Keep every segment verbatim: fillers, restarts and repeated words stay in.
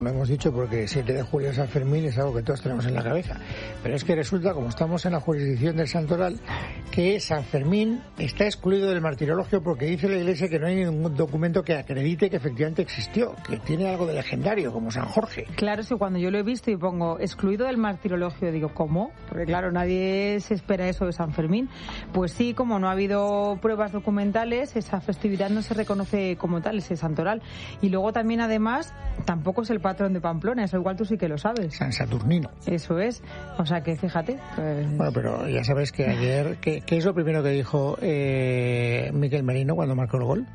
Lo hemos dicho porque el siete de julio San Fermín es algo que todos tenemos en la cabeza. Pero es que resulta, como estamos en la jurisdicción del Santoral, que San Fermín está excluido del martirologio porque dice la Iglesia que no hay ningún documento que acredite que efectivamente existió, que tiene algo de legendario, como San Jorge. Claro, sí, cuando yo lo he visto y pongo excluido del martirologio, digo, ¿cómo? Porque claro, nadie se espera eso de San Fermín. Pues sí, como no ha habido pruebas documentales, esa festividad no se reconoce como tal, ese Santoral. Y luego también, además, tampoco es el patrón de Pamplona, eso igual tú sí que lo sabes. San Saturnino. Eso es, o sea que fíjate. Pues... Bueno, pero ya sabes que ayer, ¿qué, qué es lo primero que dijo eh, Miquel Merino cuando marcó el gol?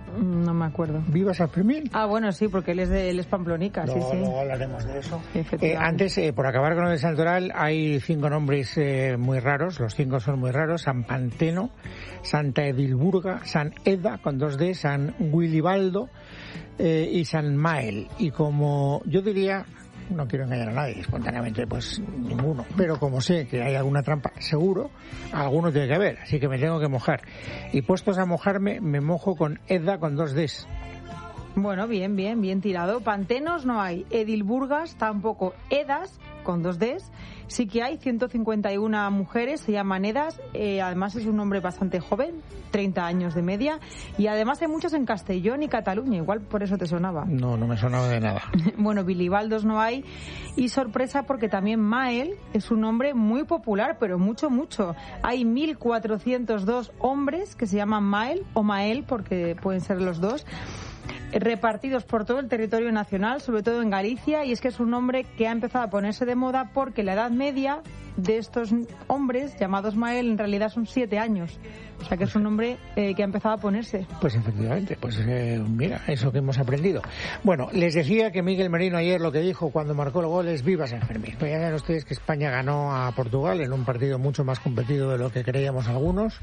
No me acuerdo. ¿Viva San Fermín? Ah, bueno, sí, porque él es de él es pamplonica, no, sí, sí. Luego hablaremos de eso. Eh, antes, eh, por acabar con lo del Santoral, hay cinco nombres eh, muy raros, los cinco son muy raros: San Panteno, Santa Edilburga, San Eda, con dos D, San Guilibaldo eh, y San Mael. Y como yo diría... No quiero engañar a nadie, espontáneamente pues ninguno, pero como sé que hay alguna trampa, seguro, alguno tiene que haber, así que me tengo que mojar. Y puestos a mojarme, me mojo con Edda con dos Ds. Bueno, bien, bien, bien tirado. Pantenos no hay, Edilburgas tampoco, Edas con dos Ds. Sí que hay ciento cincuenta y una mujeres, se llaman Edas, eh, además es un nombre bastante joven, treinta años de media, y además hay muchos en Castellón y Cataluña, igual por eso te sonaba. No, no me sonaba de nada. Bueno, Bilibaldos no hay, y sorpresa porque también Mael es un nombre muy popular, pero mucho, mucho. Hay mil cuatrocientos dos hombres que se llaman Mael, o Mael, porque pueden ser los dos, repartidos por todo el territorio nacional, sobre todo en Galicia, y es que es un nombre que ha empezado a ponerse de moda porque la edad media de estos hombres llamados Mael en realidad son siete años. O sea que es un nombre eh, que ha empezado a ponerse. Pues efectivamente, pues eh, mira, eso que hemos aprendido. Bueno, les decía que Miguel Merino ayer lo que dijo cuando marcó el gol es viva San Fermín. Pues ya saben ustedes que España ganó a Portugal en un partido mucho más competido de lo que creíamos algunos,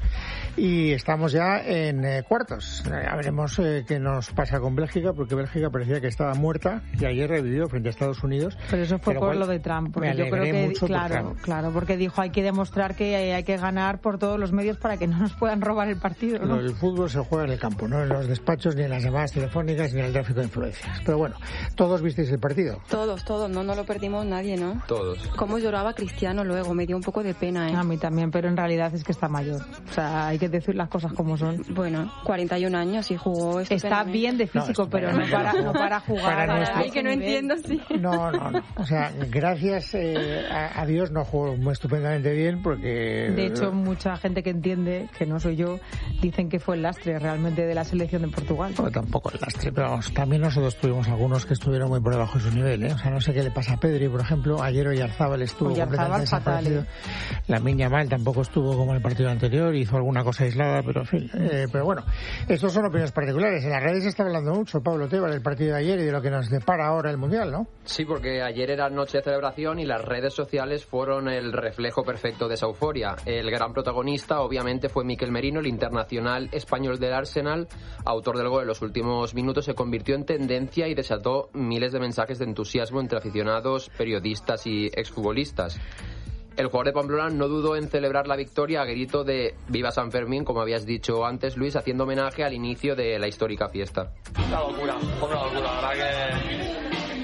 y estamos ya en eh, cuartos. Ya veremos eh, qué nos pasa con Bélgica, porque Bélgica parecía que estaba muerta y ayer revivió frente a Estados Unidos. Pero eso fue por lo de Trump, porque yo creo que claro, claro, porque dijo hay que demostrar que hay, hay que ganar por todos los medios para que no nos puedan robar el partido, ¿no? El fútbol se juega en el campo, no en los despachos, ni en las llamadas telefónicas, ni en el tráfico de influencias. Pero bueno, ¿todos visteis el partido? Todos, todos, no, no lo perdimos nadie, ¿no? Todos. Cómo lloraba Cristiano luego, me dio un poco de pena, ¿eh? A mí también, pero en realidad es que está mayor. O sea, hay que decir las cosas como son. Bueno, cuarenta y un años y jugó Está bien de físico, no, pero no para, no para jugar. Para para nuestro... Ay, que no entiendo, sí. No, no, no. O sea, gracias eh, a, a Dios no jugó muy estupendamente bien porque... De hecho, mucha gente que entiende, que no soy yo, dicen que fue el lastre realmente de la selección de Portugal. No, tampoco el lastre, pero vamos, también nosotros tuvimos algunos que estuvieron muy por debajo de su nivel, ¿eh? O sea, no sé qué le pasa a Pedri, por ejemplo. Ayer Oyarzábal estuvo completamente desaparecido. ¿Eh? Lamine Yamal tampoco estuvo como en el partido anterior, hizo alguna cosa aislada, pero en fin. Eh, pero bueno, estos son opiniones particulares. En las redes se está hablando mucho, Pablo Tebas, del partido de ayer y de lo que nos depara ahora el Mundial, ¿no? Sí, porque ayer era noche de celebración y las redes sociales fueron el reflejo perfecto de esa euforia. El gran protagonista, obviamente, fue Miquel Merino, el internacional español del Arsenal, autor del gol en los últimos minutos, se convirtió en tendencia y desató miles de mensajes de entusiasmo entre aficionados, periodistas y exfutbolistas. El jugador de Pamplona no dudó en celebrar la victoria a grito de Viva San Fermín, como habías dicho antes, Luis, haciendo homenaje al inicio de la histórica fiesta. Una locura, una locura, la verdad que...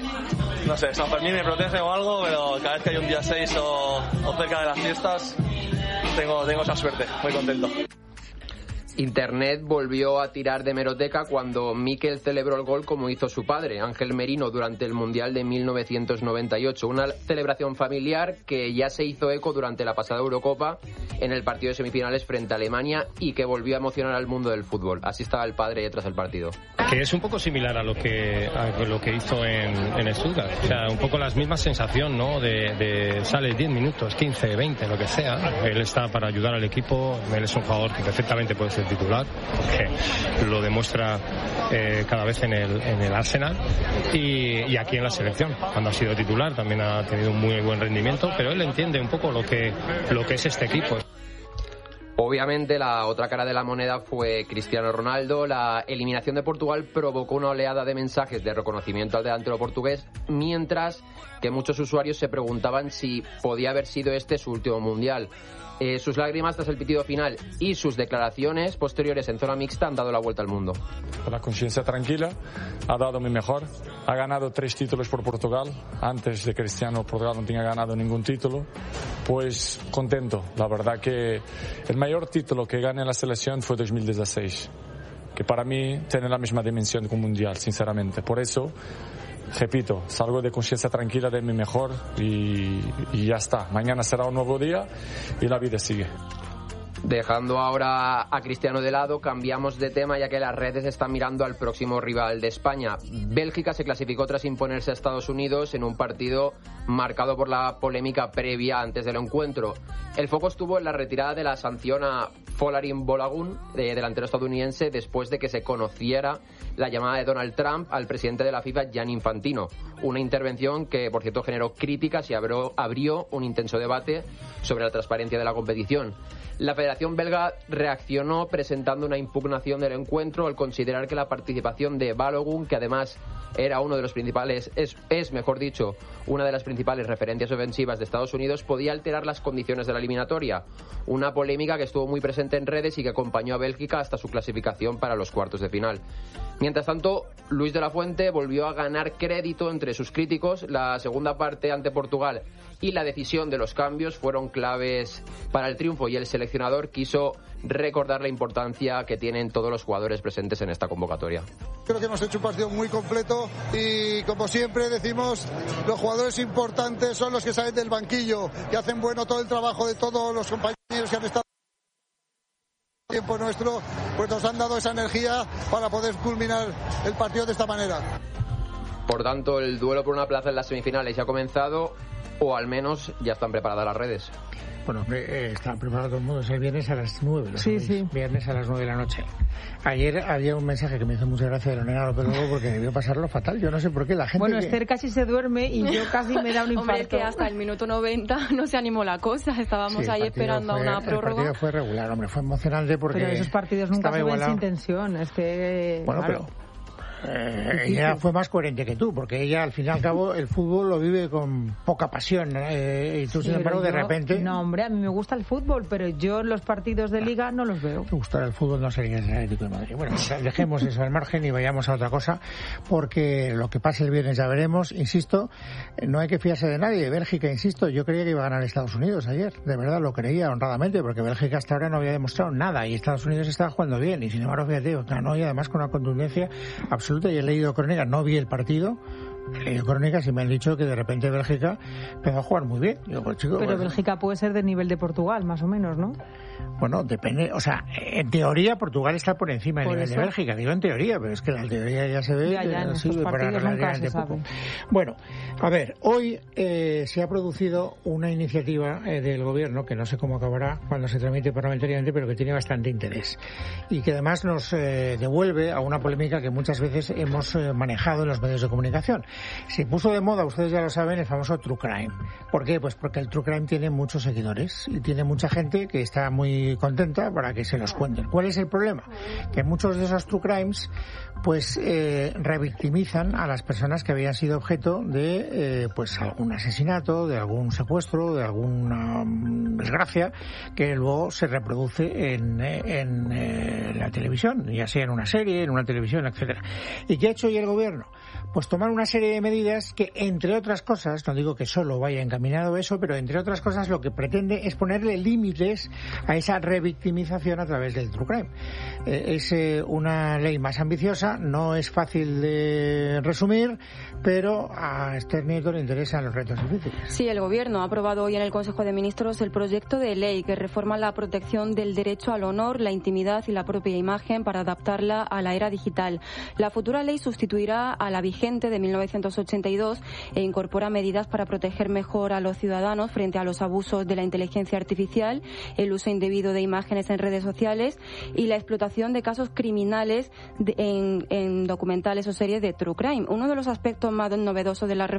No sé, San Fermín me protege o algo, pero cada vez que hay un día seis o, o cerca de las fiestas, tengo, tengo esa suerte, muy contento. Internet volvió a tirar de hemeroteca cuando Miquel celebró el gol como hizo su padre, Ángel Merino, durante el Mundial de mil novecientos noventa y ocho. Una celebración familiar que ya se hizo eco durante la pasada Eurocopa en el partido de semifinales frente a Alemania y que volvió a emocionar al mundo del fútbol. Así estaba el padre tras el partido. Que es un poco similar a lo que, a lo que hizo en, en Stuttgart. O sea, un poco la misma sensación, ¿no? De, de sale diez minutos, quince, veinte, lo que sea. Él está para ayudar al equipo. Él es un jugador que perfectamente puede ser titular, porque lo demuestra eh, cada vez en el, en el Arsenal y, y aquí en la selección. Cuando ha sido titular también ha tenido un muy buen rendimiento, pero él entiende un poco lo que, lo que es este equipo. Obviamente la otra cara de la moneda fue Cristiano Ronaldo. La eliminación de Portugal provocó una oleada de mensajes de reconocimiento al delantero portugués, mientras que muchos usuarios se preguntaban si podía haber sido este su último mundial. Eh, sus lágrimas tras el pitido final y sus declaraciones posteriores en zona mixta han dado la vuelta al mundo. Con la conciencia tranquila, ha dado mi mejor, ha ganado tres títulos por Portugal. Antes de Cristiano, Portugal no tenía ganado ningún título. Pues contento, la verdad que el mayor título que gané en la selección fue dos mil dieciséis, que para mí tiene la misma dimensión que un mundial, sinceramente. Por eso, repito, salgo de conciencia tranquila de mi mejor y, y ya está. Mañana será un nuevo día y la vida sigue. Dejando ahora a Cristiano de lado, cambiamos de tema ya que las redes están mirando al próximo rival de España. Bélgica se clasificó tras imponerse a Estados Unidos en un partido marcado por la polémica previa antes del encuentro. El foco estuvo en la retirada de la sanción a Folarin Balogun, de delantero estadounidense, después de que se conociera la llamada de Donald Trump al presidente de la FIFA, Gianni Infantino. Una intervención que, por cierto, generó críticas y abrió, abrió un intenso debate sobre la transparencia de la competición. La Federación Belga reaccionó presentando una impugnación del encuentro al considerar que la participación de Balogun, que además era uno de los principales, es, es mejor dicho, una de las principales referencias ofensivas de Estados Unidos, podía alterar las condiciones de la eliminatoria. Una polémica que estuvo muy presente en redes y que acompañó a Bélgica hasta su clasificación para los cuartos de final. Mientras tanto, Luis de la Fuente volvió a ganar crédito entre sus críticos. La segunda parte ante Portugal y la decisión de los cambios fueron claves para el triunfo y el seleccionador quiso recordar la importancia que tienen todos los jugadores presentes en esta convocatoria. Creo que hemos hecho un partido muy completo y, como siempre decimos, los jugadores importantes son los que salen del banquillo, que hacen bueno todo el trabajo de todos los compañeros que han estado tiempo nuestro, pues nos han dado esa energía para poder culminar el partido de esta manera. Por tanto, el duelo por una plaza en las semifinales ya ha comenzado, o al menos ya están preparadas las redes. Bueno, eh, está preparado todo el mundo. Es el viernes a las nueve. Sí, sí. Viernes a las nueve de la noche. Ayer había un mensaje que me hizo mucha gracia de Lorena López Lobo porque debió pasarlo fatal. Yo no sé por qué la gente... Bueno, que... Esther casi se duerme y yo casi me da un infarto. Hombre, es que hasta el minuto noventa no se animó la cosa. Estábamos sí, ahí esperando fue, a una prórroga. El partido fue regular, hombre. Fue emocionante porque... Pero esos partidos nunca se ven sin tensión. Es que... Bueno, claro. pero... Eh, ella fue más coherente que tú, porque ella al fin y al cabo el fútbol lo vive con poca pasión, eh, y tú sí, sin embargo de yo, repente... No, hombre, a mí me gusta el fútbol, pero yo los partidos de liga no los veo. Me gustar el fútbol no sería el Atlético de Madrid. Bueno, dejemos eso al margen y vayamos a otra cosa, porque lo que pase el viernes ya veremos. Insisto, no hay que fiarse de nadie. Bélgica, insisto, yo creía que iba a ganar Estados Unidos ayer, de verdad lo creía honradamente, porque Bélgica hasta ahora no había demostrado nada y Estados Unidos estaba jugando bien, y sin embargo, fíjate, ganó y además con una contundencia absoluta. Y he leído crónicas, no vi el partido, he leído crónicas y me han dicho que de repente Bélgica empezó a jugar muy bien. Digo, pues, chico, pero pues, Bélgica puede ser del nivel de Portugal, más o menos, ¿no? Bueno, depende, o sea, en teoría Portugal está por encima del por nivel eso. de Bélgica, digo en teoría, pero es que la teoría ya se ve ya, ya, que sirve para relativamente poco. Bueno, a ver, hoy eh, se ha producido una iniciativa eh, del gobierno que no sé cómo acabará cuando se tramite parlamentariamente, pero que tiene bastante interés y que además nos eh, devuelve a una polémica que muchas veces hemos eh, manejado en los medios de comunicación. Se puso de moda, ustedes ya lo saben, el famoso True Crime. ¿Por qué? Pues porque el True Crime tiene muchos seguidores y tiene mucha gente que está muy contenta para que se los cuenten. ¿Cuál es el problema? Que muchos de esos True Crimes pues eh, revictimizan a las personas que habían sido objeto de eh, pues algún asesinato, de algún secuestro, de alguna um, desgracia que luego se reproduce en, en eh, la televisión, ya sea en una serie, en una televisión, etcétera. ¿Y qué ha hecho hoy el gobierno? Pues tomar una serie de medidas que, entre otras cosas, no digo que solo vaya encaminado eso, pero entre otras cosas lo que pretende es ponerle límites a esa revictimización a través del True Crime. Eh, es eh, una ley más ambiciosa, no es fácil de resumir, pero a Esther Nieto le interesan los retos difíciles. Sí, el Gobierno ha aprobado hoy en el Consejo de Ministros el proyecto de ley que reforma la protección del derecho al honor, la intimidad y la propia imagen para adaptarla a la era digital. La futura ley sustituirá a la vigente de mil novecientos ochenta y dos e incorpora medidas para proteger mejor a los ciudadanos frente a los abusos de la inteligencia artificial, el uso indebido de imágenes en redes sociales y la explotación de casos criminales de, en, en documentales o series de True Crime. Uno de los aspectos más novedosos de la reforma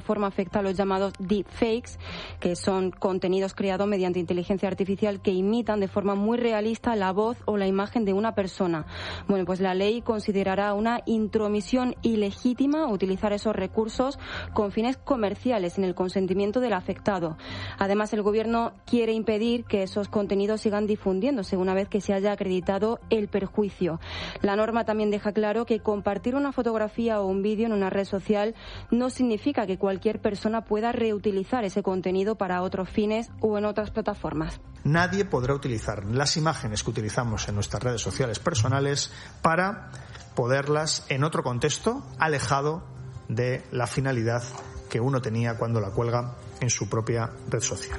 reforma afecta a los llamados deepfakes, que son contenidos creados mediante inteligencia artificial que imitan de forma muy realista la voz o la imagen de una persona. Bueno, pues la ley considerará una intromisión ilegítima utilizar esos recursos con fines comerciales sin el consentimiento del afectado. Además, el Gobierno quiere impedir que esos contenidos sigan difundiéndose una vez que se haya acreditado el perjuicio. La norma también deja claro que compartir una fotografía o un vídeo en una red social no significa que cualquier persona pueda reutilizar ese contenido para otros fines o en otras plataformas. Nadie podrá utilizar las imágenes que utilizamos en nuestras redes sociales personales para poderlas en otro contexto alejado de la finalidad que uno tenía cuando la cuelga en su propia red social.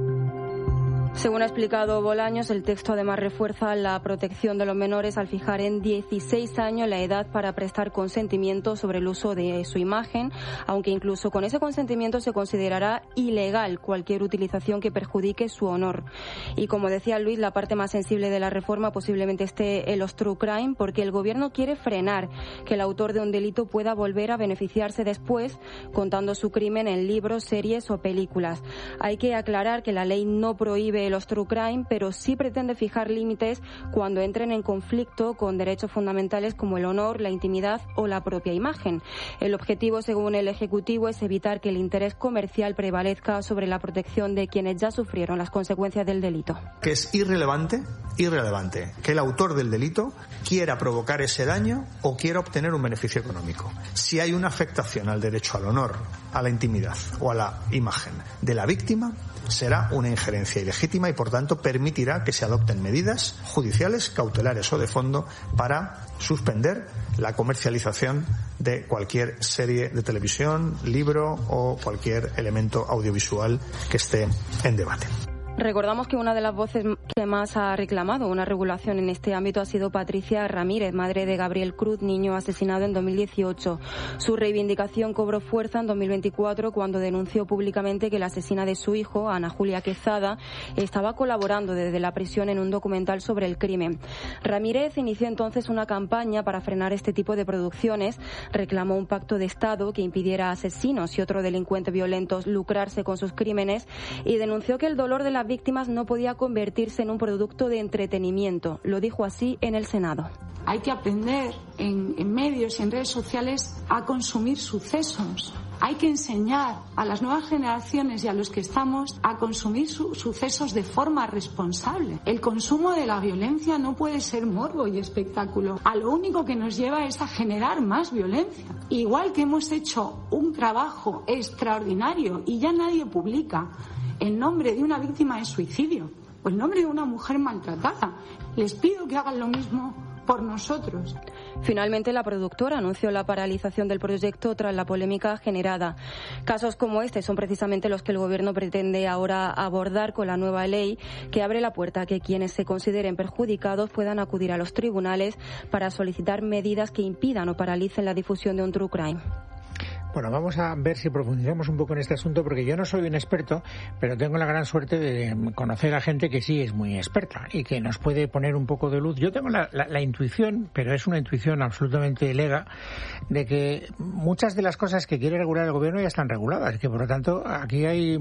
Según ha explicado Bolaños, el texto además refuerza la protección de los menores al fijar en dieciséis años la edad para prestar consentimiento sobre el uso de su imagen, aunque incluso con ese consentimiento se considerará ilegal cualquier utilización que perjudique su honor. Y como decía Luis, la parte más sensible de la reforma posiblemente esté en los true crime, porque el Gobierno quiere frenar que el autor de un delito pueda volver a beneficiarse después contando su crimen en libros, series o películas. Hay que aclarar que la ley no prohíbe los true crime, pero sí pretende fijar límites cuando entren en conflicto con derechos fundamentales como el honor, la intimidad o la propia imagen. El objetivo, según el Ejecutivo, es evitar que el interés comercial prevalezca sobre la protección de quienes ya sufrieron las consecuencias del delito. Que es irrelevante, irrelevante que el autor del delito quiera provocar ese daño o quiera obtener un beneficio económico. Si hay una afectación al derecho al honor, a la intimidad o a la imagen de la víctima, será una injerencia ilegítima y, por tanto, permitirá que se adopten medidas judiciales, cautelares o de fondo para suspender la comercialización de cualquier serie de televisión, libro o cualquier elemento audiovisual que esté en debate. Recordamos que una de las voces que más ha reclamado una regulación en este ámbito ha sido Patricia Ramírez, madre de Gabriel Cruz, niño asesinado en dos mil dieciocho. Su reivindicación cobró fuerza en dos mil veinticuatro cuando denunció públicamente que la asesina de su hijo, Ana Julia Quezada, estaba colaborando desde la prisión en un documental sobre el crimen. Ramírez inició entonces una campaña para frenar este tipo de producciones, reclamó un pacto de Estado que impidiera a asesinos y otros delincuentes violentos lucrarse con sus crímenes y denunció que el dolor de la víctimas no podía convertirse en un producto de entretenimiento. Lo dijo así en el Senado. Hay que aprender en, en medios y en redes sociales a consumir sucesos. Hay que enseñar a las nuevas generaciones y a los que estamos a consumir su, sucesos de forma responsable. El consumo de la violencia no puede ser morbo y espectáculo. A lo único que nos lleva es a generar más violencia. Igual que hemos hecho un trabajo extraordinario y ya nadie publica el nombre de una víctima de suicidio o el nombre de una mujer maltratada. Les pido que hagan lo mismo por nosotros. Finalmente, la productora anunció la paralización del proyecto tras la polémica generada. Casos como este son precisamente los que el Gobierno pretende ahora abordar con la nueva ley, que abre la puerta a que quienes se consideren perjudicados puedan acudir a los tribunales para solicitar medidas que impidan o paralicen la difusión de un true crime. Bueno, vamos a ver si profundizamos un poco en este asunto, porque yo no soy un experto, pero tengo la gran suerte de conocer a gente que sí es muy experta y que nos puede poner un poco de luz. Yo tengo la, la, la intuición, pero es una intuición absolutamente lega, de que muchas de las cosas que quiere regular el Gobierno ya están reguladas, que por lo tanto aquí hay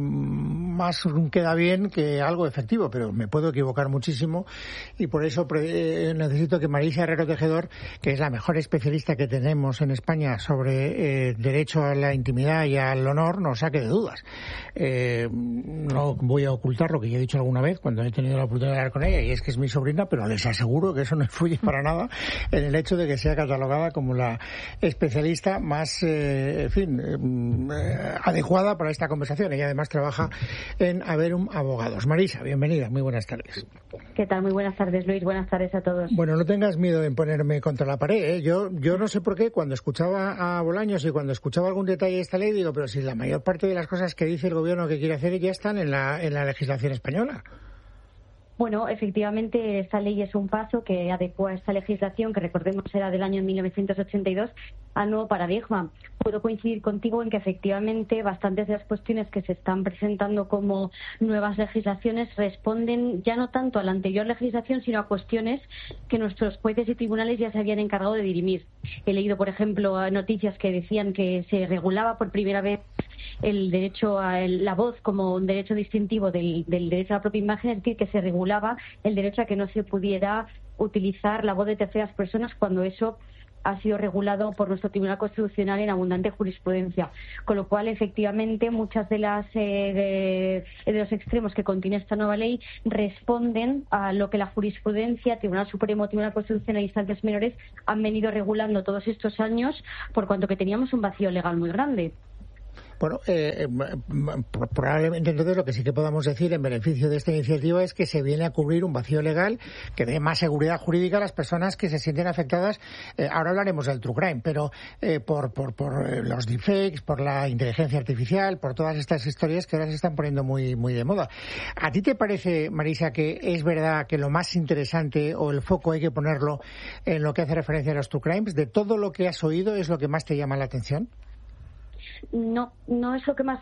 más un queda bien que algo efectivo, pero me puedo equivocar muchísimo y por eso pre- necesito que Marisa Herrero Tejedor, que es la mejor especialista que tenemos en España sobre eh, derecho a la intimidad y al honor, nos saque de dudas. Eh, no voy a ocultar lo que ya he dicho alguna vez cuando he tenido la oportunidad de hablar con ella, y es que es mi sobrina, pero les aseguro que eso no influye para nada en el hecho de que sea catalogada como la especialista más, eh, en fin, eh, adecuada para esta conversación. Ella además trabaja en Averum Abogados. Marisa, bienvenida, muy buenas tardes. ¿Qué tal? Muy buenas tardes, Luis. Buenas tardes a todos. Bueno, no tengas miedo en ponerme contra la pared, ¿eh? Yo, yo no sé por qué, cuando escuchaba a Bolaños y cuando escuchaba algún detalle de esta ley, digo, pero si la mayor parte de las cosas que dice el Gobierno que quiere hacer ya están en la, en la legislación española. Bueno, efectivamente, esta ley es un paso que adecua esta legislación, que recordemos era del año mil novecientos ochenta y dos, al nuevo paradigma. Puedo coincidir contigo en que efectivamente bastantes de las cuestiones que se están presentando como nuevas legislaciones responden ya no tanto a la anterior legislación, sino a cuestiones que nuestros jueces y tribunales ya se habían encargado de dirimir. He leído, por ejemplo, noticias que decían que se regulaba por primera vez el derecho a el, la voz como un derecho distintivo del, del derecho a la propia imagen, es decir, que se regulaba el derecho a que no se pudiera utilizar la voz de terceras personas cuando eso ha sido regulado por nuestro Tribunal Constitucional en abundante jurisprudencia, con lo cual efectivamente muchas de las eh, de, de los extremos que contiene esta nueva ley responden a lo que la jurisprudencia, Tribunal Supremo, Tribunal Constitucional e instancias menores han venido regulando todos estos años, por cuanto que teníamos un vacío legal muy grande. Bueno, eh, probablemente entonces lo que sí que podamos decir en beneficio de esta iniciativa es que se viene a cubrir un vacío legal que dé más seguridad jurídica a las personas que se sienten afectadas. Eh, ahora hablaremos del true crime, pero eh, por, por, por los deepfakes, por la inteligencia artificial, por todas estas historias que ahora se están poniendo muy, muy de moda. ¿A ti te parece, Marisa, que es verdad que lo más interesante o el foco hay que ponerlo en lo que hace referencia a los true crimes? ¿De todo lo que has oído es lo que más te llama la atención? No, no es lo que más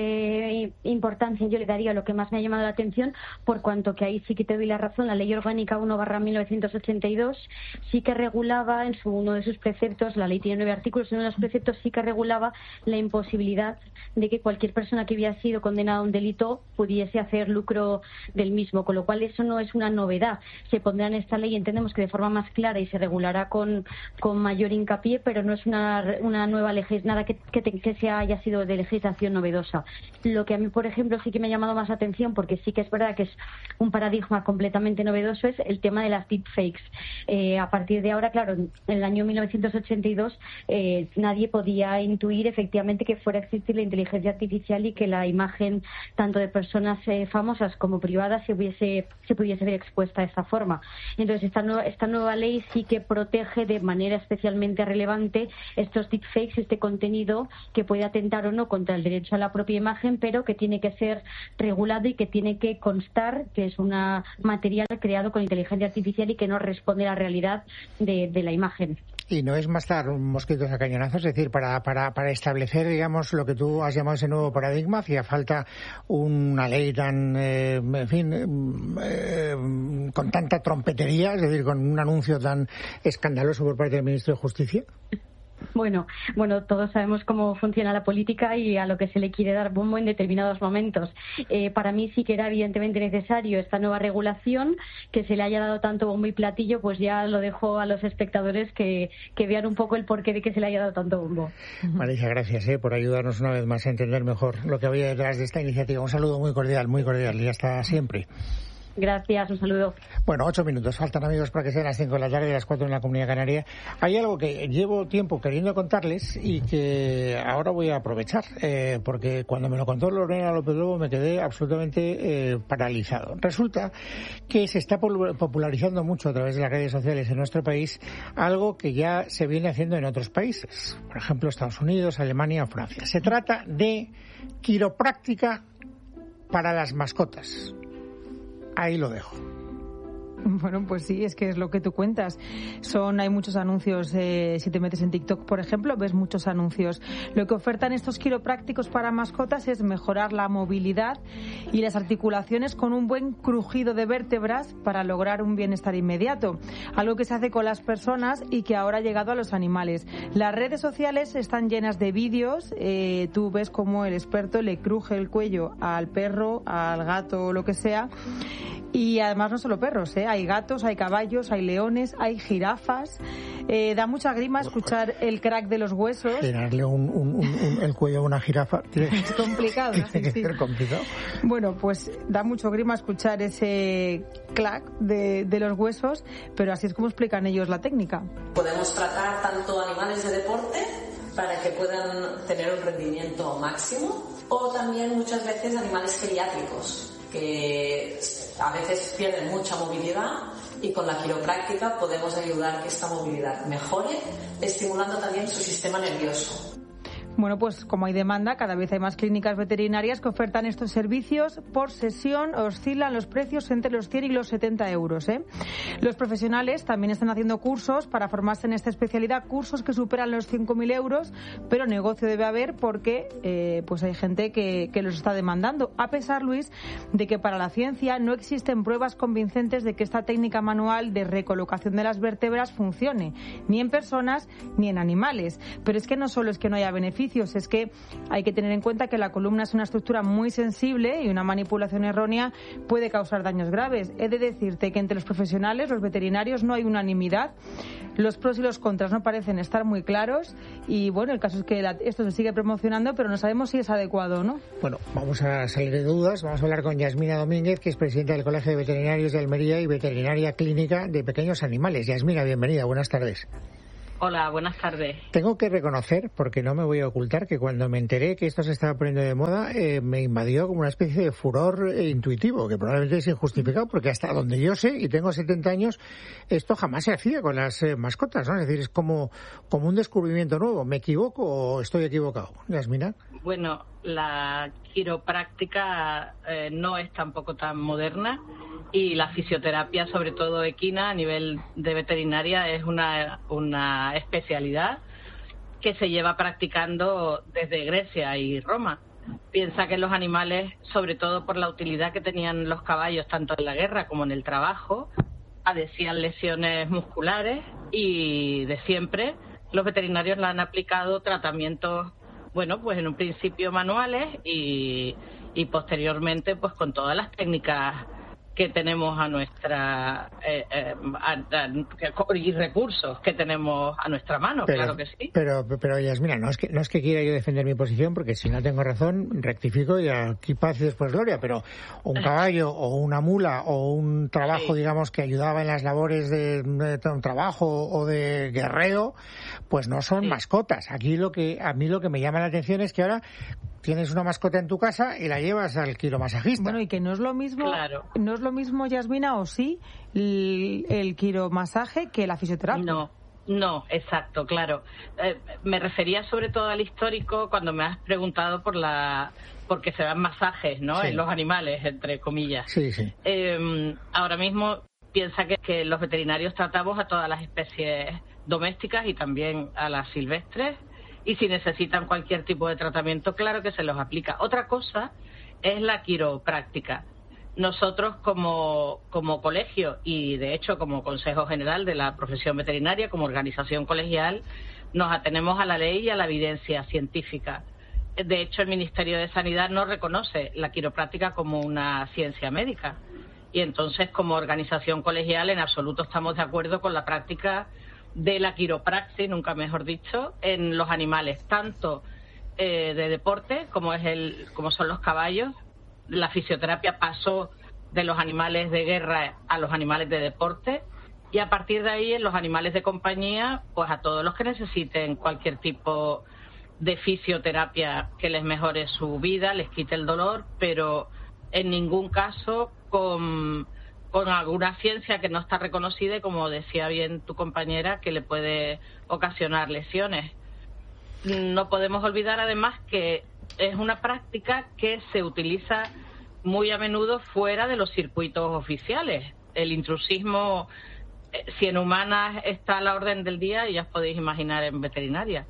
eh, importancia yo le daría, lo que más me ha llamado la atención, por cuanto que ahí sí que te doy la razón. La Ley Orgánica uno barra mil novecientos ochenta y dos sí que regulaba en su, uno de sus preceptos, la ley tiene nueve artículos, en uno de los preceptos sí que regulaba la imposibilidad de que cualquier persona que hubiera sido condenada a un delito pudiese hacer lucro del mismo, con lo cual eso no es una novedad. Se pondrá en esta ley, entendemos que de forma más clara, y se regulará con, con mayor hincapié, pero no es una, una nueva legislación, nada que, que, te, que sea haya sido de legislación novedosa. Lo que a mí, por ejemplo, sí que me ha llamado más atención, porque sí que es verdad que es un paradigma completamente novedoso, es el tema de las deepfakes. Eh, a partir de ahora, claro, en el año mil novecientos ochenta y dos eh, nadie podía intuir efectivamente que fuera a existir la inteligencia artificial y que la imagen tanto de personas eh, famosas como privadas se hubiese se pudiese ver expuesta de esta forma. Entonces esta nueva, esta nueva ley sí que protege de manera especialmente relevante estos deepfakes, este contenido que puede atentar o no contra el derecho a la propia imagen, pero que tiene que ser regulado y que tiene que constar que es un material creado con inteligencia artificial y que no responde a la realidad de, de la imagen. Y no es más dar mosquitos a cañonazos, es decir, para, para, para establecer, digamos, lo que tú has llamado ese nuevo paradigma, hacía falta una ley tan, eh, en fin, eh, con tanta trompetería, es decir, con un anuncio tan escandaloso por parte del Ministro de Justicia. Bueno, bueno, todos sabemos cómo funciona la política y a lo que se le quiere dar bombo en determinados momentos. Eh, para mí sí que era evidentemente necesario esta nueva regulación, que se le haya dado tanto bombo y platillo, pues ya lo dejo a los espectadores que, que vean un poco el porqué de que se le haya dado tanto bombo. Marisa, gracias eh, por ayudarnos una vez más a entender mejor lo que había detrás de esta iniciativa. Un saludo muy cordial, muy cordial y hasta siempre. Gracias, un saludo. Bueno, ocho minutos faltan, amigos, para que sean las cinco de la tarde y las cuatro en la Comunidad Canaria. Hay algo que llevo tiempo queriendo contarles y que ahora voy a aprovechar, eh, porque cuando me lo contó Lorena López Lobo me quedé absolutamente eh, paralizado. Resulta que se está popularizando mucho a través de las redes sociales en nuestro país algo que ya se viene haciendo en otros países, por ejemplo Estados Unidos, Alemania o Francia. Se trata de quiropráctica para las mascotas. Ahí lo dejo. Bueno, pues sí, es que es lo que tú cuentas. Son, hay muchos anuncios, eh, si te metes en TikTok, por ejemplo, ves muchos anuncios. Lo que ofertan estos quiroprácticos para mascotas es mejorar la movilidad y las articulaciones con un buen crujido de vértebras para lograr un bienestar inmediato. Algo que se hace con las personas y que ahora ha llegado a los animales. Las redes sociales están llenas de vídeos. Eh, tú ves cómo el experto le cruje el cuello al perro, al gato o lo que sea. Y además no solo perros, ¿eh? Hay gatos, hay caballos, hay leones, hay jirafas. Eh, da mucha grima escuchar el crack de los huesos. Llenarle un, un, un, un, el cuello a una jirafa. Es complicado, ¿no? Tiene que ser complicado. Bueno, pues da mucho grima escuchar ese clac de, de los huesos, pero así es como explican ellos la técnica. Podemos tratar tanto animales de deporte para que puedan tener un rendimiento máximo, o también muchas veces animales geriátricos, que a veces pierden mucha movilidad, y con la quiropráctica podemos ayudar a que esta movilidad mejore, estimulando también su sistema nervioso. Bueno, pues como hay demanda, cada vez hay más clínicas veterinarias que ofertan estos servicios. Por sesión oscilan los precios entre los cien y los setenta euros. ¿eh? Los profesionales también están haciendo cursos para formarse en esta especialidad, cursos que superan los cinco mil euros, pero negocio debe haber porque eh, pues hay gente que, que los está demandando. A pesar, Luis, de que para la ciencia no existen pruebas convincentes de que esta técnica manual de recolocación de las vértebras funcione, ni en personas ni en animales. Pero es que no solo es que no haya beneficios, beneficios es que hay que tener en cuenta que la columna es una estructura muy sensible y una manipulación errónea puede causar daños graves. He de decirte que entre los profesionales, los veterinarios, no hay unanimidad. Los pros y los contras no parecen estar muy claros y, bueno, el caso es que la, esto se sigue promocionando, pero no sabemos si es adecuado o no. Bueno, vamos a salir de dudas. Vamos a hablar con Yasmina Domínguez, que es presidenta del Colegio de Veterinarios de Almería y veterinaria clínica de pequeños animales. Yasmina, bienvenida. Buenas tardes. Hola, buenas tardes. Tengo que reconocer, porque no me voy a ocultar, que cuando me enteré que esto se estaba poniendo de moda, eh, me invadió como una especie de furor eh, intuitivo, que probablemente es injustificado, porque hasta donde yo sé, y tengo setenta años, esto jamás se hacía con las eh, mascotas, ¿no? Es decir, es como, como un descubrimiento nuevo. ¿Me equivoco o estoy equivocado? Yasmina. Bueno, la quiropráctica eh, no es tampoco tan moderna y la fisioterapia, sobre todo equina, a nivel de veterinaria, es una, una especialidad que se lleva practicando desde Grecia y Roma. Piensa que los animales, sobre todo por la utilidad que tenían los caballos tanto en la guerra como en el trabajo, padecían lesiones musculares y de siempre los veterinarios le han aplicado tratamientos, bueno, pues en un principio manuales y, y posteriormente pues con todas las técnicas que tenemos a nuestra eh, eh, a, a, y recursos que tenemos a nuestra mano, pero, claro que sí. Pero, pero Yasmina, no es que no es que quiera yo defender mi posición, porque si no tengo razón rectifico y aquí paz y después gloria, pero un caballo o una mula o un trabajo, sí, digamos, que ayudaba en las labores de, de un trabajo o de guerreo, pues no son, sí, mascotas. Aquí lo que a mí lo que me llama la atención es que ahora tienes una mascota en tu casa y la llevas al quiromasajista. Bueno, y que no es lo mismo, claro. no es lo mismo, Yasmina, o sí, el, el quiromasaje que la fisioterapia. No, no, exacto, claro. Eh, me refería sobre todo al histórico cuando me has preguntado por la porque se dan masajes, ¿no? Sí. En los animales, entre comillas. Sí, sí. Eh, ahora mismo piensa que, que los veterinarios tratamos a todas las especies domésticas y también a las silvestres. Y si necesitan cualquier tipo de tratamiento, claro que se los aplica. Otra cosa es la quiropráctica. Nosotros como, como colegio y de hecho como Consejo General de la Profesión Veterinaria, como organización colegial, nos atenemos a la ley y a la evidencia científica. De hecho, el Ministerio de Sanidad no reconoce la quiropráctica como una ciencia médica. Y entonces, como organización colegial, en absoluto estamos de acuerdo con la práctica de la quiropraxis, nunca mejor dicho, en los animales, tanto eh, de deporte como es el como son los caballos. La fisioterapia pasó de los animales de guerra a los animales de deporte y a partir de ahí en los animales de compañía, pues a todos los que necesiten cualquier tipo de fisioterapia que les mejore su vida, les quite el dolor, pero en ningún caso con con alguna ciencia que no está reconocida y, como decía bien tu compañera, que le puede ocasionar lesiones. No podemos olvidar además que es una práctica que se utiliza muy a menudo fuera de los circuitos oficiales. El intrusismo, si en humanas está a la orden del día, ya os podéis imaginar en veterinaria.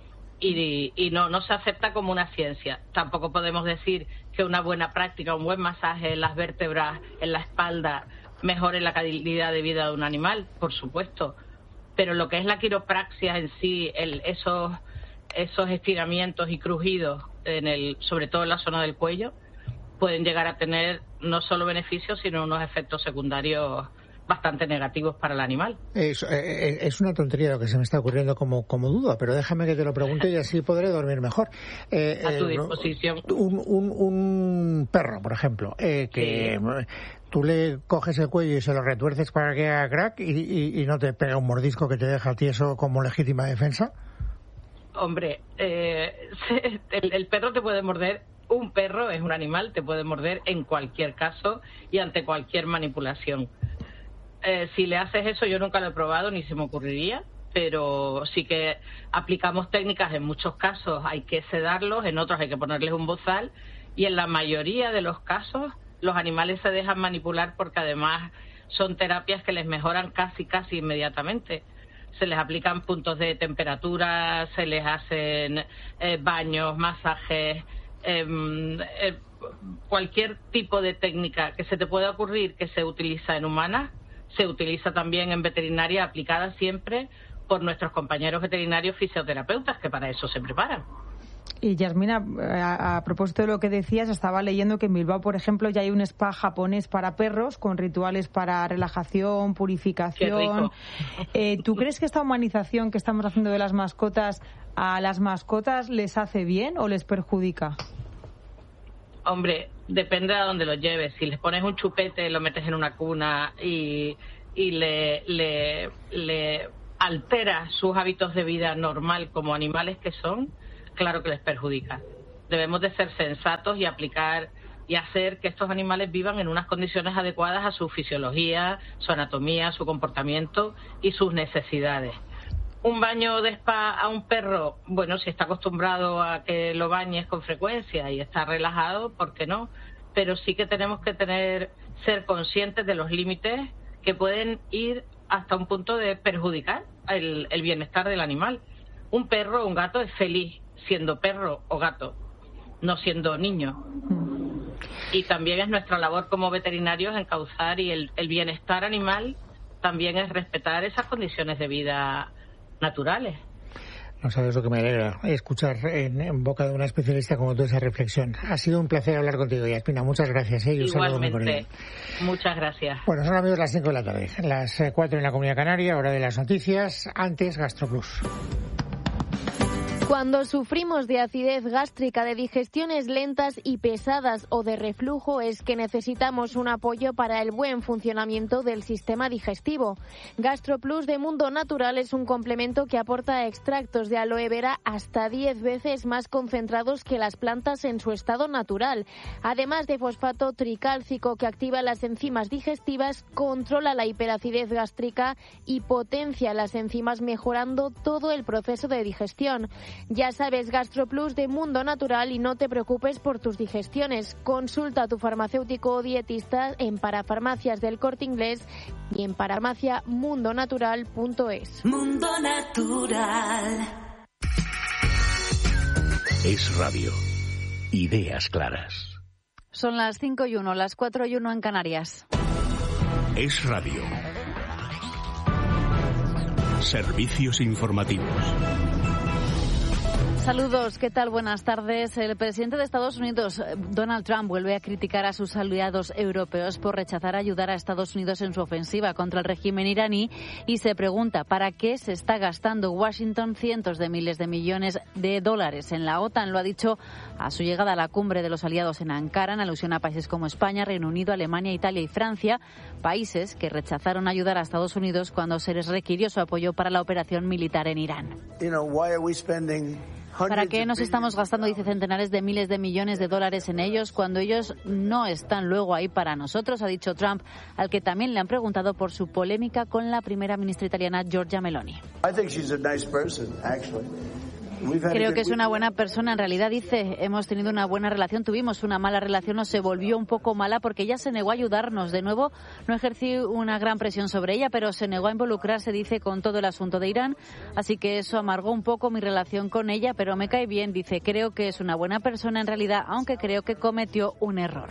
Y, y no, no se acepta como una ciencia. Tampoco podemos decir que una buena práctica, un buen masaje en las vértebras, en la espalda, mejore la calidad de vida de un animal, por supuesto. Pero lo que es la quiropraxia en sí, el, esos, esos estiramientos y crujidos, en el, sobre todo en la zona del cuello, pueden llegar a tener no solo beneficios, sino unos efectos secundarios bastante negativos para el animal. Es, eh, es una tontería lo que se me está ocurriendo como, como duda, pero déjame que te lo pregunte y así podré dormir mejor. Eh, a tu eh, disposición. Un, un, un perro, por ejemplo, eh, que sí, tú le coges el cuello y se lo retuerces para que haga crack y, y, y no te pega un mordisco que te deja tieso como legítima defensa. Hombre, eh, el, el perro te puede morder. Un perro es un animal, te puede morder en cualquier caso y ante cualquier manipulación. Eh, si le haces eso, yo nunca lo he probado ni se me ocurriría, pero sí que aplicamos técnicas. En muchos casos hay que sedarlos, en otros hay que ponerles un bozal y en la mayoría de los casos los animales se dejan manipular porque además son terapias que les mejoran casi casi inmediatamente. Se les aplican puntos de temperatura, se les hacen eh, baños, masajes, eh, eh, cualquier tipo de técnica que se te pueda ocurrir que se utiliza en humanas, se utiliza también en veterinaria, aplicada siempre por nuestros compañeros veterinarios fisioterapeutas, que para eso se preparan. Y Yasmina, a, a propósito de lo que decías, estaba leyendo que en Bilbao, por ejemplo, ya hay un spa japonés para perros con rituales para relajación, purificación. Eh, ¿Tú crees que esta humanización que estamos haciendo de las mascotas a las mascotas les hace bien o les perjudica? Hombre, depende de a dónde lo lleves. Si les pones un chupete, lo metes en una cuna y, y le, le, le alteras sus hábitos de vida normal como animales que son, claro que les perjudica. Debemos de ser sensatos y aplicar y hacer que estos animales vivan en unas condiciones adecuadas a su fisiología, su anatomía, su comportamiento y sus necesidades. Un baño de spa a un perro, bueno, si está acostumbrado a que lo bañes con frecuencia y está relajado, ¿por qué no? Pero sí que tenemos que tener, ser conscientes de los límites que pueden ir hasta un punto de perjudicar el, el bienestar del animal. Un perro o un gato es feliz siendo perro o gato, no siendo niño. Y también es nuestra labor como veterinarios encauzar, y el, el bienestar animal también es respetar esas condiciones de vida naturales. No sabes lo que me alegra escuchar en, en boca de una especialista como tú esa reflexión. Ha sido un placer hablar contigo, Yasmina. Muchas gracias. ¿eh? Igualmente. Muchas gracias. Bueno, son amigos las cinco de la tarde, las cuatro en la Comunidad Canaria, hora de las noticias. Antes, GastroPlus. Cuando sufrimos de acidez gástrica, de digestiones lentas y pesadas o de reflujo, es que necesitamos un apoyo para el buen funcionamiento del sistema digestivo. GastroPlus de Mundo Natural es un complemento que aporta extractos de aloe vera hasta diez veces más concentrados que las plantas en su estado natural. Además de fosfato tricálcico que activa las enzimas digestivas, controla la hiperacidez gástrica y potencia las enzimas, mejorando todo el proceso de digestión. Ya sabes, GastroPlus de Mundo Natural, y no te preocupes por tus digestiones. Consulta a tu farmacéutico o dietista en Parafarmacias del Corte Inglés y en parafarmacia mundo natural punto es. Mundo Natural. Es radio. Ideas claras. Son las cinco y uno, las cuatro y uno en Canarias. Es radio. Servicios informativos. Saludos, ¿qué tal? Buenas tardes. El presidente de Estados Unidos, Donald Trump, vuelve a criticar a sus aliados europeos por rechazar ayudar a Estados Unidos en su ofensiva contra el régimen iraní, y se pregunta para qué se está gastando Washington cientos de miles de millones de dólares en la OTAN. Lo ha dicho a su llegada a la cumbre de los aliados en Ankara, en alusión a países como España, Reino Unido, Alemania, Italia y Francia, países que rechazaron ayudar a Estados Unidos cuando se les requirió su apoyo para la operación militar en Irán. You know, why are we spending... ¿Para qué nos estamos gastando, dice, centenares de miles de millones de dólares en ellos cuando ellos no están luego ahí para nosotros?, ha dicho Trump, al que también le han preguntado por su polémica con la primera ministra italiana Giorgia Meloni. I think she's a nice person, actually. Creo que es una buena persona. En realidad, dice, hemos tenido una buena relación, tuvimos una mala relación, o se volvió un poco mala porque ella se negó a ayudarnos. De nuevo, no ejercí una gran presión sobre ella, pero se negó a involucrarse, dice, con todo el asunto de Irán. Así que eso amargó un poco mi relación con ella, pero me cae bien, dice. Creo que es una buena persona en realidad, aunque creo que cometió un error.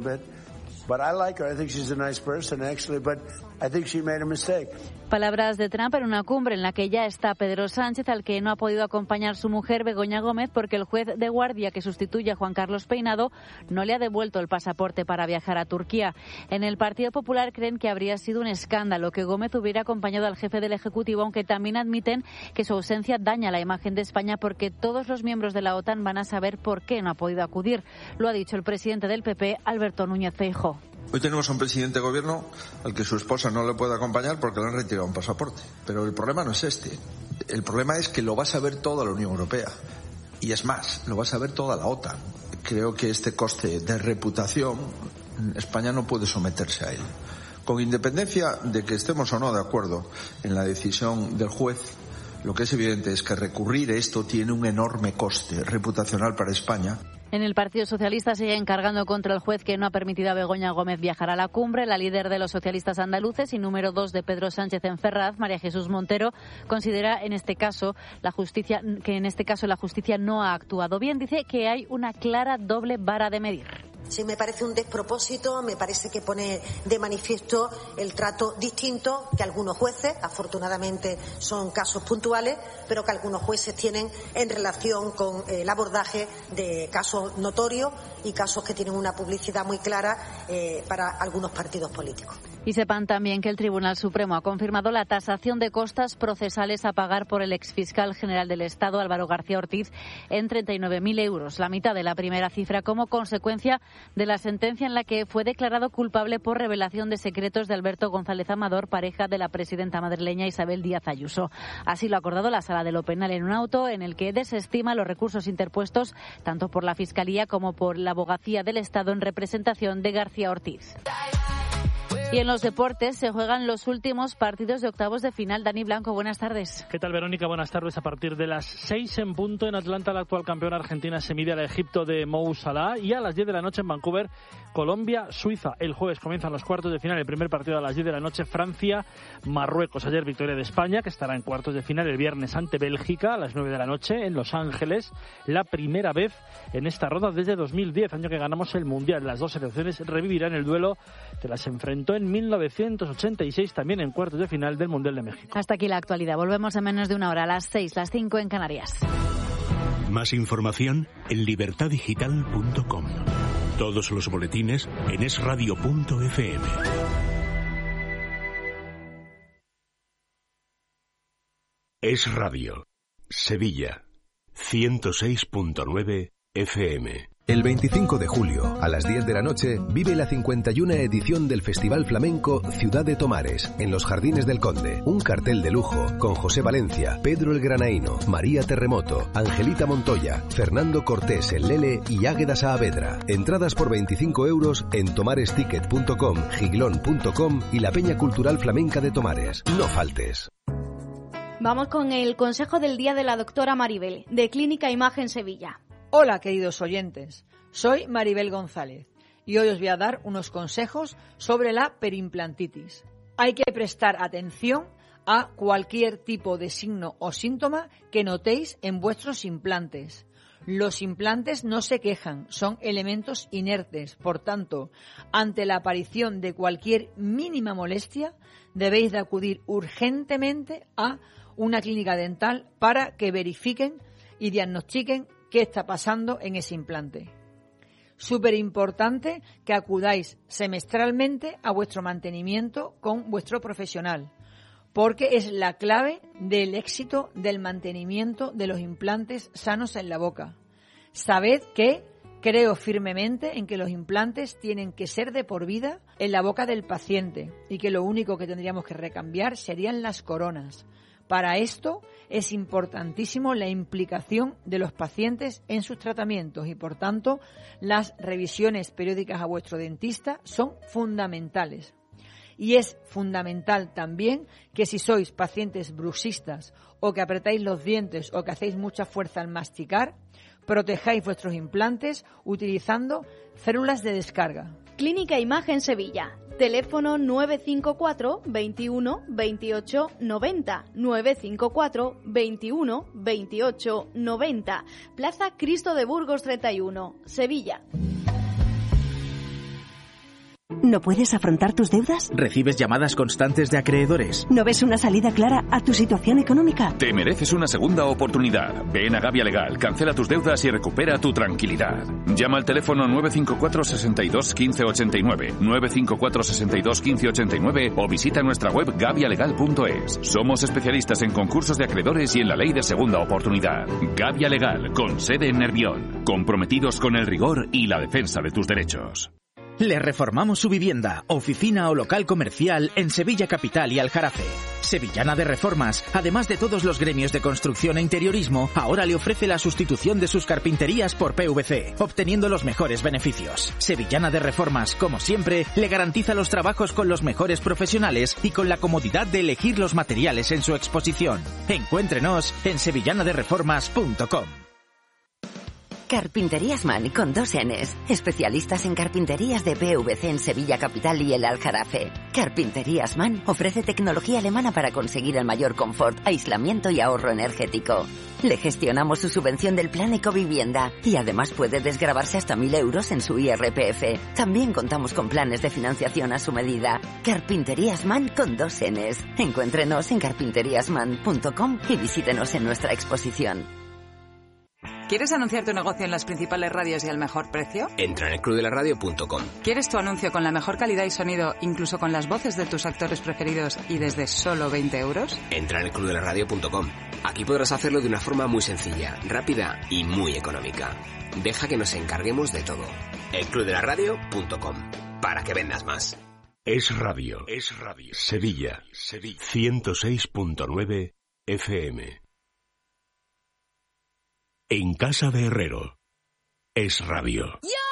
But I like her. I think she's a nice person, actually, but I think she made a mistake. Palabras de Trump en una cumbre en la que ya está Pedro Sánchez, al que no ha podido acompañar su mujer Begoña Gómez porque el juez de guardia que sustituye a Juan Carlos Peinado no le ha devuelto el pasaporte para viajar a Turquía. En el Partido Popular creen que habría sido un escándalo que Gómez hubiera acompañado al jefe del Ejecutivo, aunque también admiten que su ausencia daña la imagen de España porque todos los miembros de la OTAN van a saber por qué no ha podido acudir. Lo ha dicho el presidente del P P, Alberto Núñez Feijóo. Hoy tenemos a un presidente de gobierno al que su esposa no le puede acompañar porque le han retirado un pasaporte. Pero el problema no es este. El problema es que lo va a saber toda la Unión Europea. Y es más, lo va a saber toda la OTAN. Creo que este coste de reputación, España no puede someterse a él. Con independencia de que estemos o no de acuerdo en la decisión del juez, lo que es evidente es que recurrir esto tiene un enorme coste reputacional para España. En el Partido Socialista sigue encargando contra el juez que no ha permitido a Begoña Gómez viajar a la cumbre. La líder de los socialistas andaluces y número dos de Pedro Sánchez en Ferraz, María Jesús Montero, considera en este caso la justicia que en este caso la justicia no ha actuado bien. Dice que hay una clara doble vara de medir. Sí, me parece un despropósito, me parece que pone de manifiesto el trato distinto que algunos jueces, afortunadamente son casos puntuales, pero que algunos jueces tienen en relación con el abordaje de casos notorios y casos que tienen una publicidad muy clara eh, para algunos partidos políticos. Y sepan también que el Tribunal Supremo ha confirmado la tasación de costas procesales a pagar por el exfiscal general del Estado, Álvaro García Ortiz, en treinta y nueve mil euros, la mitad de la primera cifra, como consecuencia de la sentencia en la que fue declarado culpable por revelación de secretos de Alberto González Amador, pareja de la presidenta madrileña Isabel Díaz Ayuso. Así lo ha acordado la Sala de lo Penal en un auto en el que desestima los recursos interpuestos tanto por la Fiscalía como por la Abogacía del Estado en representación de García Ortiz. Y en los deportes se juegan los últimos partidos de octavos de final. Dani Blanco, buenas tardes. ¿Qué tal, Verónica? Buenas tardes. A partir de las seis en punto en Atlanta, la actual campeona argentina se mide al Egipto de Mo Salah, y a las diez de la noche en Vancouver, Colombia, Suiza. El jueves comienzan los cuartos de final. El primer partido a las diez de la noche, Francia, Marruecos. Ayer victoria de España, que estará en cuartos de final el viernes ante Bélgica a las nueve de la noche en Los Ángeles. La primera vez en esta ronda desde dos mil diez, año que ganamos el Mundial. Las dos selecciones revivirán el duelo que las enfrentó en mil novecientos ochenta y seis, también en cuartos de final del Mundial de México. Hasta aquí la actualidad. Volvemos en menos de una hora, a las seis, las cinco en Canarias. Más información en libertad digital punto com. Todos los boletines en es radio punto efe eme. Es Radio. Sevilla. ciento seis punto nueve efe eme. El veinticinco de julio, a las diez de la noche, vive la cincuenta y una edición del Festival Flamenco Ciudad de Tomares, en los Jardines del Conde. Un cartel de lujo con José Valencia, Pedro el Granaíno, María Terremoto, Angelita Montoya, Fernando Cortés el Lele y Águeda Saavedra. Entradas por veinticinco euros en tomaresticket punto com, giglón punto com y la Peña Cultural Flamenca de Tomares. No faltes. Vamos con el consejo del día de la doctora Maribel, de Clínica Imagen Sevilla. Hola, queridos oyentes, soy Maribel González y hoy os voy a dar unos consejos sobre la periimplantitis. Hay que prestar atención a cualquier tipo de signo o síntoma que notéis en vuestros implantes. Los implantes no se quejan, son elementos inertes, por tanto, ante la aparición de cualquier mínima molestia, debéis de acudir urgentemente a una clínica dental para que verifiquen y diagnostiquen qué está pasando en ese implante. Súper importante que acudáis semestralmente a vuestro mantenimiento con vuestro profesional, porque es la clave del éxito del mantenimiento de los implantes sanos en la boca. Sabed que creo firmemente en que los implantes tienen que ser de por vida en la boca del paciente y que lo único que tendríamos que recambiar serían las coronas. Para esto es importantísimo la implicación de los pacientes en sus tratamientos y, por tanto, las revisiones periódicas a vuestro dentista son fundamentales. Y es fundamental también que si sois pacientes bruxistas o que apretáis los dientes o que hacéis mucha fuerza al masticar, protejáis vuestros implantes utilizando células de descarga. Clínica Imagen Sevilla. Teléfono nueve cinco cuatro, veintiuno, veintiocho, noventa, nueve cinco cuatro, veintiuno, veintiocho, noventa. Plaza Cristo de Burgos treinta y uno, Sevilla. ¿No puedes afrontar tus deudas? ¿Recibes llamadas constantes de acreedores? ¿No ves una salida clara a tu situación económica? Te mereces una segunda oportunidad. Ven a Gavia Legal, cancela tus deudas y recupera tu tranquilidad. Llama al teléfono nueve cinco cuatro, seis dos, uno cinco ocho nueve, nueve cinco cuatro, seis dos, uno cinco ocho nueve o visita nuestra web gavia legal punto es. Somos especialistas en concursos de acreedores y en la ley de segunda oportunidad. Gavia Legal, con sede en Nervión. Comprometidos con el rigor y la defensa de tus derechos. Le reformamos su vivienda, oficina o local comercial en Sevilla Capital y Aljarafe. Sevillana de Reformas, además de todos los gremios de construcción e interiorismo, ahora le ofrece la sustitución de sus carpinterías por P V C, obteniendo los mejores beneficios. Sevillana de Reformas, como siempre, le garantiza los trabajos con los mejores profesionales y con la comodidad de elegir los materiales en su exposición. Encuéntrenos en sevillana de reformas punto com. Carpinterías Man con dos Ns. Especialistas en carpinterías de P V C en Sevilla Capital y el Aljarafe. Carpinterías Man ofrece tecnología alemana para conseguir el mayor confort, aislamiento y ahorro energético. Le gestionamos su subvención del plan Ecovivienda y además puede desgravarse hasta mil euros en su I R P F. También contamos con planes de financiación a su medida. Carpinterías Man con dos Ns. Encuéntrenos en carpinterías man punto com y visítenos en nuestra exposición. ¿Quieres anunciar tu negocio en las principales radios y al mejor precio? Entra en el club de la radio punto com. ¿Quieres tu anuncio con la mejor calidad y sonido, incluso con las voces de tus actores preferidos y desde solo veinte euros? Entra en el club de la radio punto com. Aquí podrás hacerlo de una forma muy sencilla, rápida y muy económica. Deja que nos encarguemos de todo. el club de la radio punto com. Para que vendas más. Es Radio. Es Radio. Sevilla. Sevilla. ciento seis punto nueve F M. En casa de Herrero. Es Radio. ¡Ya!